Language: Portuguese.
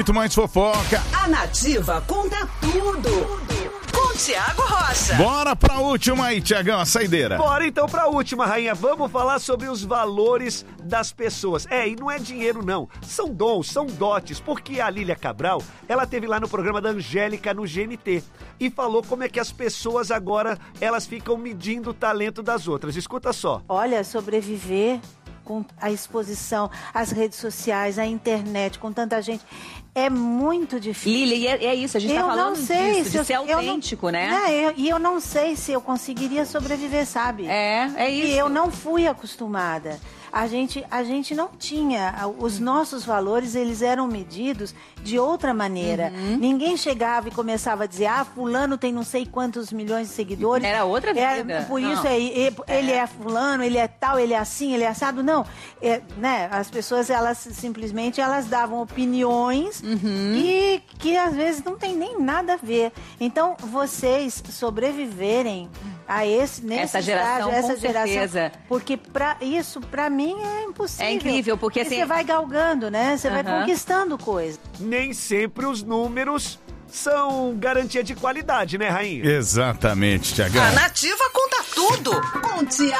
Muito mais fofoca. A Nativa conta tudo. Com Thiago Rocha. Bora pra última aí, Thiagão, a saideira. Bora então pra última, rainha. Vamos falar sobre os valores das pessoas. E não é dinheiro não, são dons, são dotes. Porque a Lília Cabral, ela teve lá no programa da Angélica no GNT e falou como é que as pessoas agora, elas ficam medindo o talento das outras. Escuta só. Olha, sobreviver com a exposição, as redes sociais, a internet, com tanta gente, é muito difícil. Lília, é isso, a gente tá falando disso, de ser autêntico, né? E eu não sei se eu conseguiria sobreviver, sabe? É isso. E eu não fui acostumada. A gente não tinha, os nossos valores, eles eram medidos de outra maneira. Ninguém chegava e começava a dizer, fulano tem não sei quantos milhões de seguidores. Era outra vida. Por isso ele é fulano, ele é tal, ele é assim, ele é assado. Não, né? As pessoas, elas simplesmente, elas davam opiniões que às vezes não tem nem nada a ver. Então, vocês sobreviverem a essa geração, certeza. Porque isso, pra mim, é impossível. É incrível, porque assim... você vai galgando, né? Você vai conquistando coisas. Nem sempre os números são garantia de qualidade, né, rainha? Exatamente, Thiagão. A Nativa conta tudo. Com Thiago